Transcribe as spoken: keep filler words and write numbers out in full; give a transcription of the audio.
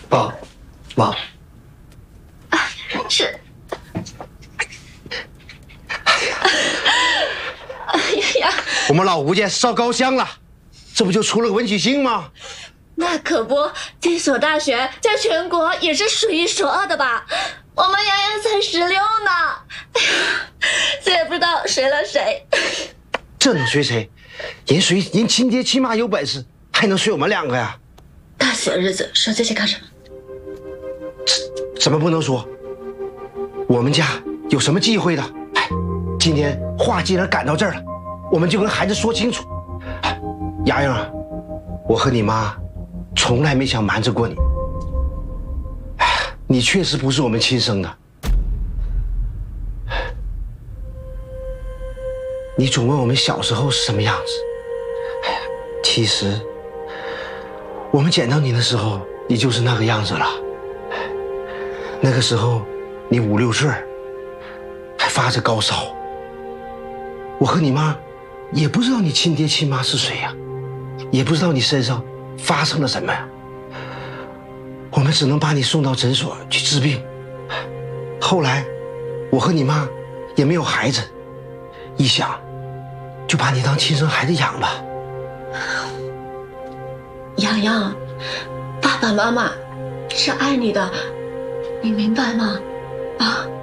爸，妈， 啊，是。哎呀， 我们老吴家烧高香了，这不就出了个文曲星吗？ 那可不，这所大学在全国也是数一数二的吧？我们洋洋才十六呢，哎呀，这也不知道随了谁。 这能随谁？人随人亲爹亲妈有本事，还能随我们两个呀？ 大喜的日子说这些干什么？ 怎么不能说？我们家有什么忌讳的？哎，今天话既然赶到这儿了，我们就跟孩子说清楚。哎，洋洋啊，我和你妈从来没想瞒着过你。哎，你确实不是我们亲生的。你总问我们小时候是什么样子，哎呀，其实我们捡到你的时候，你就是那个样子了。那个时候你五六岁，还发着高烧。我和你妈也不知道你亲爹亲妈是谁呀，也不知道你身上发生了什么呀。我们只能把你送到诊所去治病。后来我和你妈也没有孩子，一想就把你当亲生孩子养吧。 洋洋，爸爸妈妈是爱你的，你明白吗？啊。